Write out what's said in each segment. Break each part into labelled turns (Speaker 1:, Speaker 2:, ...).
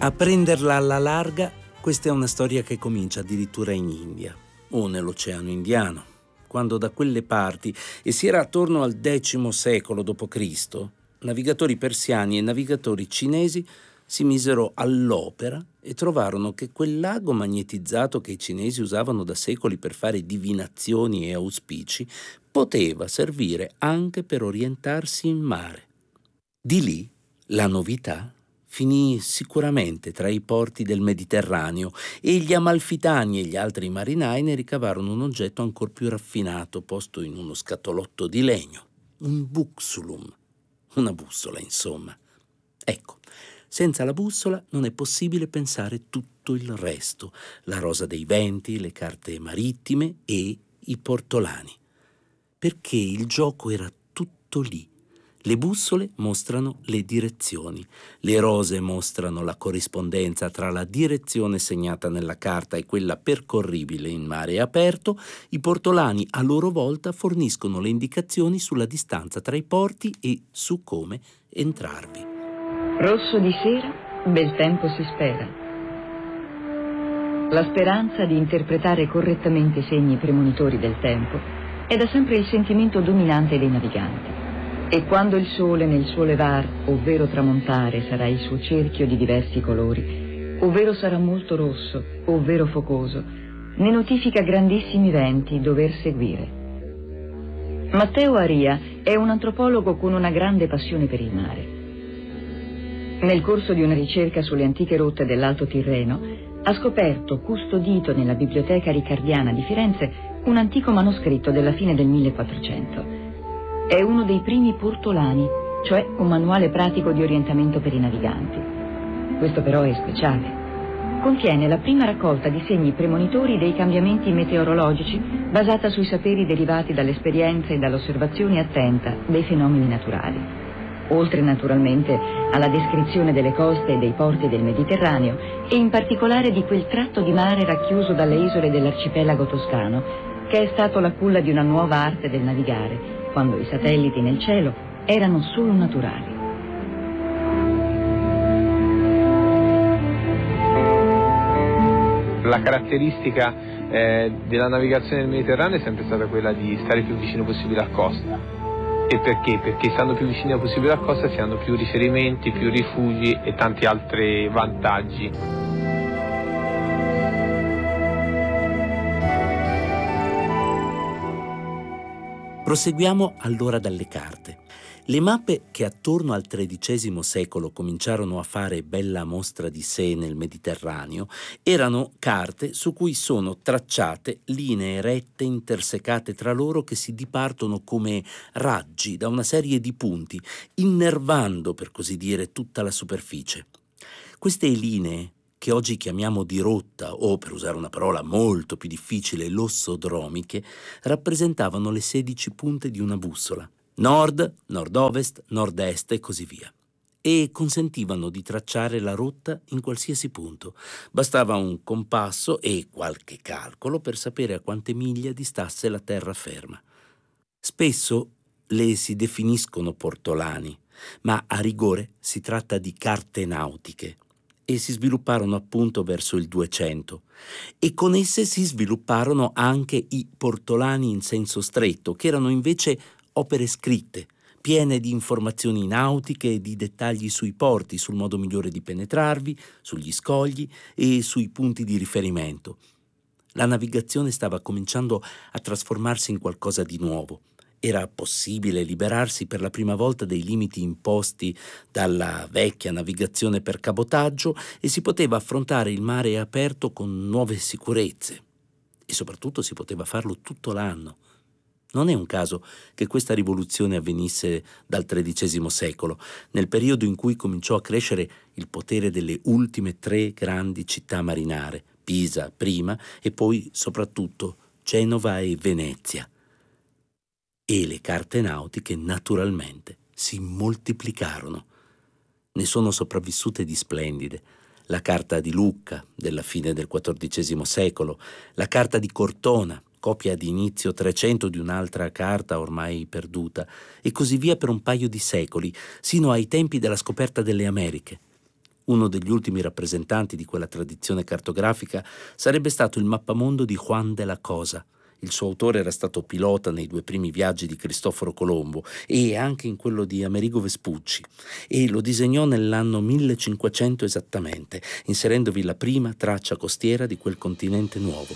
Speaker 1: A prenderla alla larga, questa è una storia che comincia addirittura in India o nell'Oceano Indiano, quando da quelle parti, e si era attorno al X secolo d.C., navigatori persiani e navigatori cinesi si misero all'opera e trovarono che quel lago magnetizzato che i cinesi usavano da secoli per fare divinazioni e auspici poteva servire anche per orientarsi in mare. Di lì la novità finì sicuramente tra i porti del Mediterraneo e gli amalfitani e gli altri marinai ne ricavarono un oggetto ancor più raffinato posto in uno scatolotto di legno, un buxulum, una bussola insomma. Ecco, senza la bussola non è possibile pensare tutto il resto, la rosa dei venti, le carte marittime e i portolani, perché il gioco era tutto lì. Le bussole mostrano le direzioni, le rose mostrano la corrispondenza tra la direzione segnata nella carta e quella percorribile in mare aperto, i portolani a loro volta forniscono le indicazioni sulla distanza tra i porti e su come entrarvi.
Speaker 2: Rosso di sera, bel tempo si spera. La speranza di interpretare correttamente i segni premonitori del tempo è da sempre il sentimento dominante dei naviganti. E quando il sole nel suo levar, ovvero tramontare, sarà il suo cerchio di diversi colori, ovvero sarà molto rosso, ovvero focoso, ne notifica grandissimi venti dover seguire. Matteo Aria è un antropologo con una grande passione per il mare. Nel corso di una ricerca sulle antiche rotte dell'Alto Tirreno, ha scoperto, custodito nella Biblioteca Riccardiana di Firenze, un antico manoscritto della fine del 1400. È uno dei primi portolani, cioè un manuale pratico di orientamento per i naviganti. Questo però è speciale. Contiene la prima raccolta di segni premonitori dei cambiamenti meteorologici basata sui saperi derivati dall'esperienza e dall'osservazione attenta dei fenomeni naturali. Oltre naturalmente alla descrizione delle coste e dei porti del Mediterraneo e in particolare di quel tratto di mare racchiuso dalle isole dell'arcipelago toscano, che è stato la culla di una nuova arte del navigare, quando i satelliti nel cielo erano solo naturali.
Speaker 3: La caratteristica della navigazione nel Mediterraneo è sempre stata quella di stare più vicino possibile a costa. E perché? Perché stando più vicino possibile a costa si hanno più riferimenti, più rifugi e tanti altri vantaggi.
Speaker 1: Proseguiamo allora dalle carte. Le mappe che attorno al XIII secolo cominciarono a fare bella mostra di sé nel Mediterraneo erano carte su cui sono tracciate linee rette intersecate tra loro che si dipartono come raggi da una serie di punti, innervando per così dire tutta la superficie. Queste linee, che oggi chiamiamo di rotta o, per usare una parola molto più difficile, lossodromiche, rappresentavano le 16 punte di una bussola, nord, nord-ovest, nord-est e così via, e consentivano di tracciare la rotta in qualsiasi punto. Bastava un compasso e qualche calcolo per sapere a quante miglia distasse la terraferma. Spesso le si definiscono portolani, ma a rigore si tratta di carte nautiche, e si svilupparono appunto verso il 200, e con esse si svilupparono anche i portolani in senso stretto, che erano invece opere scritte, piene di informazioni nautiche e di dettagli sui porti, sul modo migliore di penetrarvi, sugli scogli e sui punti di riferimento. La navigazione stava cominciando a trasformarsi in qualcosa di nuovo. Era possibile liberarsi per la prima volta dei limiti imposti dalla vecchia navigazione per cabotaggio e si poteva affrontare il mare aperto con nuove sicurezze. E soprattutto si poteva farlo tutto l'anno. Non è un caso che questa rivoluzione avvenisse dal XIII secolo, nel periodo in cui cominciò a crescere il potere delle ultime 3 grandi città marinare, Pisa prima e poi soprattutto Genova e Venezia. E le carte nautiche naturalmente si moltiplicarono. Ne sono sopravvissute di splendide. La carta di Lucca della fine del XIV secolo, la carta di Cortona, copia di inizio 300 di un'altra carta ormai perduta, e così via per un paio di secoli, sino ai tempi della scoperta delle Americhe. Uno degli ultimi rappresentanti di quella tradizione cartografica sarebbe stato il mappamondo di Juan de la Cosa. Il suo autore era stato pilota nei 2 primi viaggi di Cristoforo Colombo e anche in quello di Amerigo Vespucci, e lo disegnò nell'anno 1500 esattamente, inserendovi la prima traccia costiera di quel continente nuovo.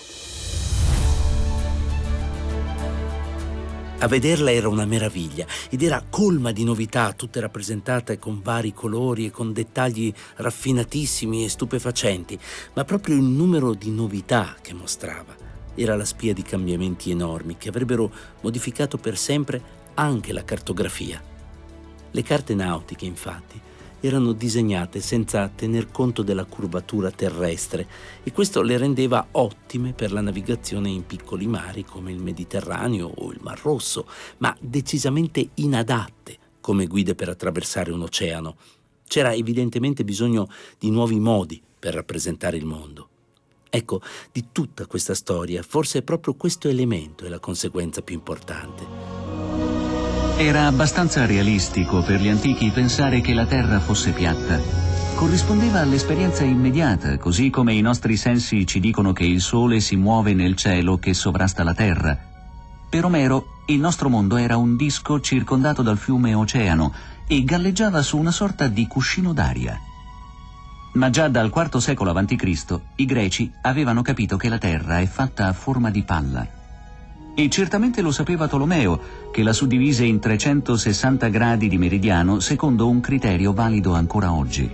Speaker 1: A vederla era una meraviglia ed era colma di novità, tutte rappresentate con vari colori e con dettagli raffinatissimi e stupefacenti, ma proprio il numero di novità che mostrava era la spia di cambiamenti enormi che avrebbero modificato per sempre anche la cartografia. Le carte nautiche, infatti, erano disegnate senza tener conto della curvatura terrestre e questo le rendeva ottime per la navigazione in piccoli mari come il Mediterraneo o il Mar Rosso, ma decisamente inadatte come guide per attraversare un oceano. C'era evidentemente bisogno di nuovi modi per rappresentare il mondo. Ecco, di tutta questa storia, forse proprio questo elemento è la conseguenza più importante.
Speaker 4: Era abbastanza realistico per gli antichi pensare che la Terra fosse piatta. Corrispondeva all'esperienza immediata, così come i nostri sensi ci dicono che il Sole si muove nel cielo che sovrasta la Terra. Per Omero, il nostro mondo era un disco circondato dal fiume Oceano e galleggiava su una sorta di cuscino d'aria. Ma già dal IV secolo a.C. i greci avevano capito che la Terra è fatta a forma di palla. E certamente lo sapeva Tolomeo, che la suddivise in 360 gradi di meridiano secondo un criterio valido ancora oggi.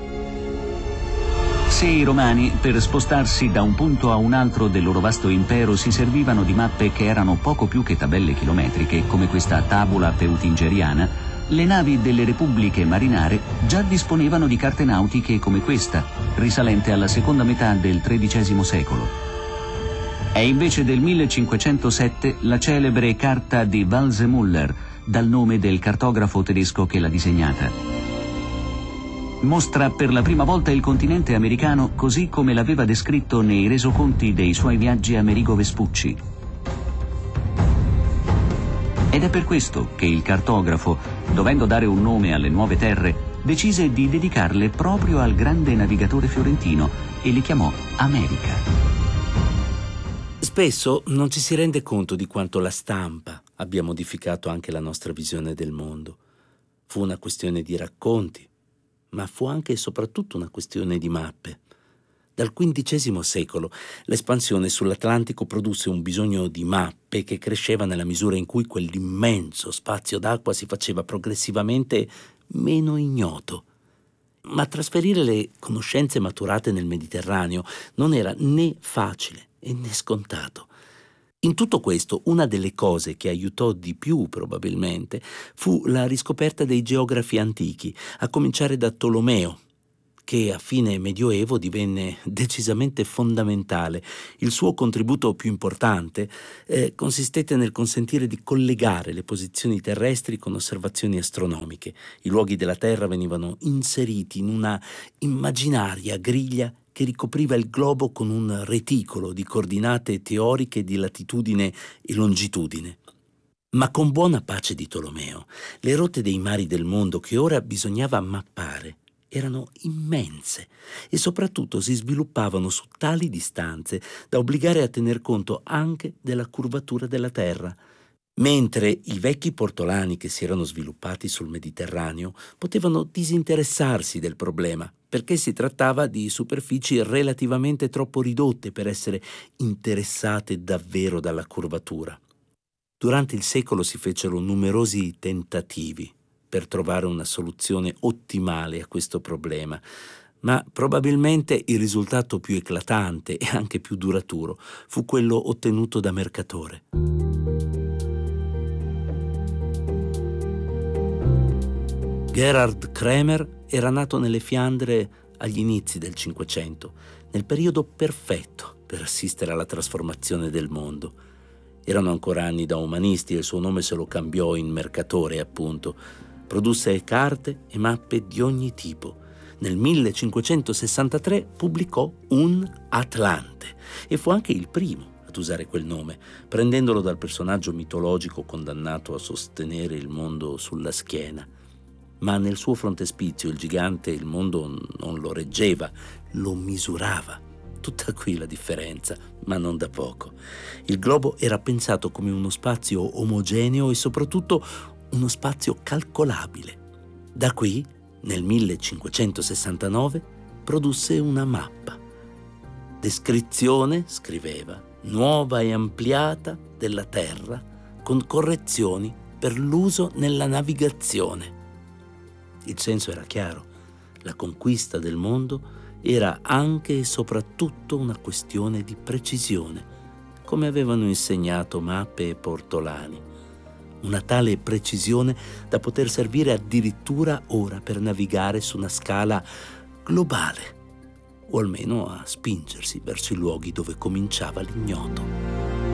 Speaker 4: Se i romani, per spostarsi da un punto a un altro del loro vasto impero, si servivano di mappe che erano poco più che tabelle chilometriche, come questa tabula peutingeriana, le navi delle repubbliche marinare già disponevano di carte nautiche come questa, risalente alla seconda metà del XIII secolo. È invece del 1507 la celebre carta di Waldseemüller, dal nome del cartografo tedesco che l'ha disegnata. Mostra per la prima volta il continente americano così come l'aveva descritto nei resoconti dei suoi viaggi Amerigo Vespucci. Ed è per questo che il cartografo, dovendo dare un nome alle nuove terre, decise di dedicarle proprio al grande navigatore fiorentino e le chiamò America.
Speaker 1: Spesso non ci si rende conto di quanto la stampa abbia modificato anche la nostra visione del mondo. Fu una questione di racconti, ma fu anche e soprattutto una questione di mappe. Dal XV secolo l'espansione sull'Atlantico produsse un bisogno di mappe che cresceva nella misura in cui quell'immenso spazio d'acqua si faceva progressivamente meno ignoto. Ma trasferire le conoscenze maturate nel Mediterraneo non era né facile né scontato. In tutto questo, una delle cose che aiutò di più probabilmente fu la riscoperta dei geografi antichi, a cominciare da Tolomeo, che a fine Medioevo divenne decisamente fondamentale. Il suo contributo più importante consistette nel consentire di collegare le posizioni terrestri con osservazioni astronomiche. I luoghi della Terra venivano inseriti in una immaginaria griglia che ricopriva il globo con un reticolo di coordinate teoriche di latitudine e longitudine. Ma con buona pace di Tolomeo, le rotte dei mari del mondo che ora bisognava mappare erano immense e soprattutto si sviluppavano su tali distanze da obbligare a tener conto anche della curvatura della Terra, mentre i vecchi portolani che si erano sviluppati sul Mediterraneo potevano disinteressarsi del problema, perché si trattava di superfici relativamente troppo ridotte per essere interessate davvero dalla curvatura. Durante il secolo si fecero numerosi tentativi per trovare una soluzione ottimale a questo problema, ma probabilmente il risultato più eclatante e anche più duraturo fu quello ottenuto da Mercatore. Gerhard Kremer era nato nelle Fiandre agli inizi del Cinquecento, nel periodo perfetto per assistere alla trasformazione del mondo. Erano ancora anni da umanisti e il suo nome se lo cambiò in Mercatore, appunto. Produsse carte e mappe di ogni tipo. Nel 1563 pubblicò un Atlante e fu anche il primo ad usare quel nome, prendendolo dal personaggio mitologico condannato a sostenere il mondo sulla schiena. ma nel suo frontespizio il gigante il mondo non lo reggeva, lo misurava. Tutta qui la differenza, ma non da poco. Il globo era pensato come uno spazio omogeneo e soprattutto uno spazio calcolabile. Da qui, nel 1569, produsse una mappa. Descrizione, scriveva, nuova e ampliata della Terra, con correzioni per l'uso nella navigazione. Il senso era chiaro: la conquista del mondo era anche e soprattutto una questione di precisione, come avevano insegnato Mappe e Portolani. Una tale precisione da poter servire addirittura ora per navigare su una scala globale, o almeno a spingersi verso i luoghi dove cominciava l'ignoto.